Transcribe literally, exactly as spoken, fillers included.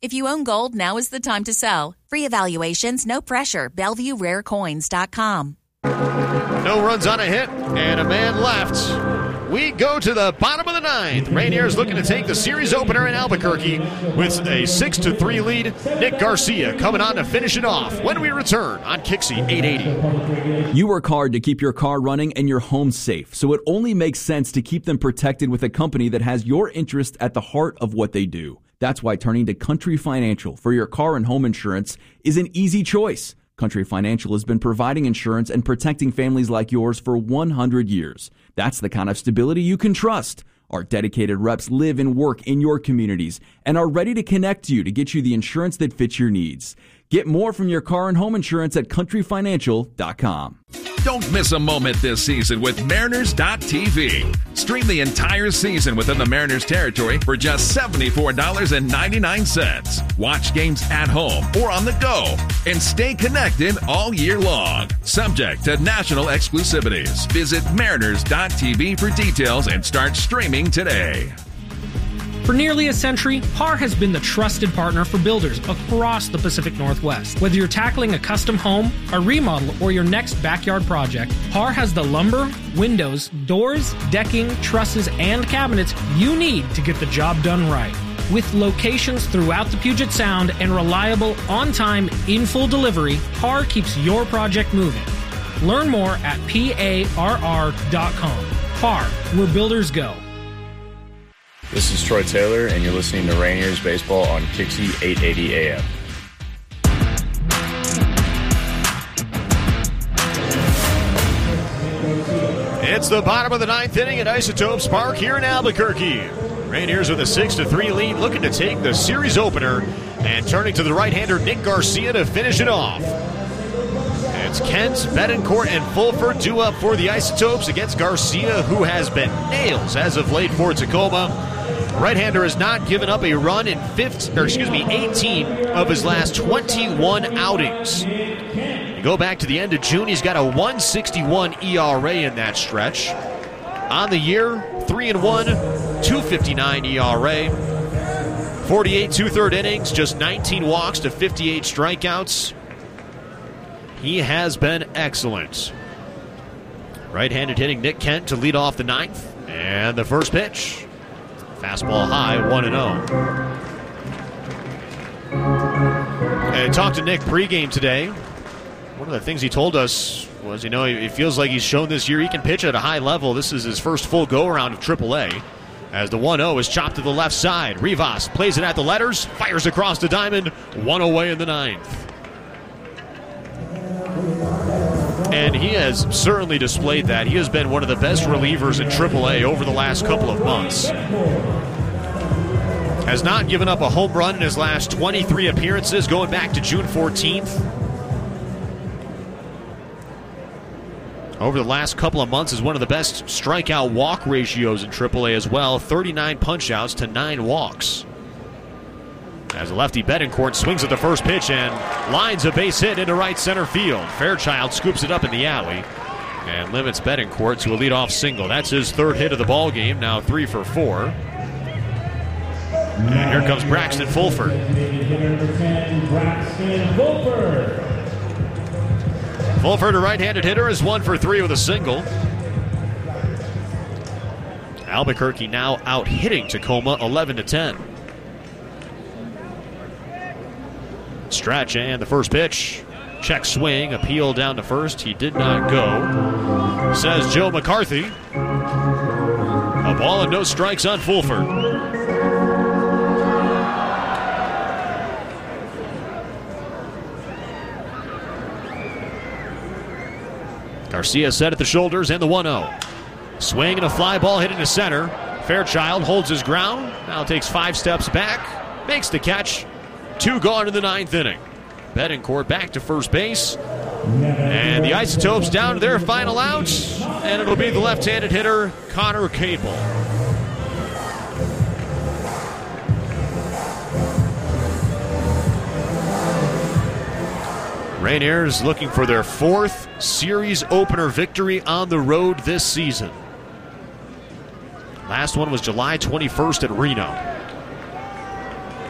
If you own gold, now is the time to sell. Free evaluations, no pressure. Bellevue Rare Coins dot com. No runs on a hit, and a man left. We go to the bottom of the ninth. Rainiers looking to take the series opener in Albuquerque with a six to three lead. Nick Garcia coming on to finish it off when we return on Kixie eight eighty. You work hard to keep your car running and your home safe, so it only makes sense to keep them protected with a company that has your interest at the heart of what they do. That's why turning to Country Financial for your car and home insurance is an easy choice. Country Financial has been providing insurance and protecting families like yours for one hundred years. That's the kind of stability you can trust. Our dedicated reps live and work in your communities and are ready to connect you to get you the insurance that fits your needs. Get more from your car and home insurance at country financial dot com. Don't miss a moment this season with Mariners dot T V. Stream the entire season within the Mariners territory for just seventy-four dollars and ninety-nine cents. Watch games at home or on the go and stay connected all year long. Subject to national exclusivities. Visit Mariners dot T V for details and start streaming today. For nearly a century, Par has been the trusted partner for builders across the Pacific Northwest. Whether you're tackling a custom home, a remodel, or your next backyard project, Par has the lumber, windows, doors, decking, trusses, and cabinets you need to get the job done right. With locations throughout the Puget Sound and reliable, on-time, in-full delivery, Par keeps your project moving. Learn more at parr dot com. Par, where builders go. This is Troy Taylor, and you're listening to Rainiers Baseball on Kixie eight eighty A M. It's the bottom of the ninth inning at Isotopes Park here in Albuquerque. Rainiers with a six to three lead, looking to take the series opener, and turning to the right-hander Nick Garcia to finish it off. It's Kent, Betancourt, and Fulford due up for the Isotopes against Garcia, who has been nails as of late for Tacoma. Right-hander has not given up a run in fifteen, or excuse me, eighteen of his last twenty-one outings. You go back to the end of June, he's got a one sixty-one E R A in that stretch. On the year, three and one, two fifty-nine E R A. forty-eight two-third innings, just nineteen walks to fifty-eight strikeouts. He has been excellent. Right-handed hitting Nick Kent to lead off the ninth. And the first pitch. Fastball high, one and oh. And I talked to Nick pregame today. One of the things he told us was, you know, he feels like he's shown this year he can pitch at a high level. This is his first full go-around of triple A. As the one oh is chopped to the left side. Rivas plays it at the letters, fires across the diamond, one away in the ninth. And he has certainly displayed that. He has been one of the best relievers in triple A over the last couple of months. Has not given up a home run in his last twenty-three appearances going back to June fourteenth. Over the last couple of months is one of the best strikeout walk ratios in triple A as well. thirty-nine punch-outs to nine walks. As a lefty, Betancourt swings at the first pitch and lines a base hit into right center field. Fairchild scoops it up in the alley and limits Betancourt to a leadoff single. That's his third hit of the ball game, now three for four. And here comes Braxton Fulford. Fulford, a right-handed hitter, is one for three with a single. Albuquerque now out hitting Tacoma eleven to ten. Stretch and the first pitch. Check swing, appeal down to first. He did not go, says Joe McCarthy. A ball and no strikes on Fulford. Garcia set at the shoulders and the one oh. Swing and a fly ball hit into center. Fairchild holds his ground. Now takes five steps back. Makes the catch. Two gone in the ninth inning. Betancourt back to first base. And the Isotopes down to their final out. And it'll be the left-handed hitter, Connor Cable. Rainiers looking for their fourth series opener victory on the road this season. Last one was July twenty-first at Reno.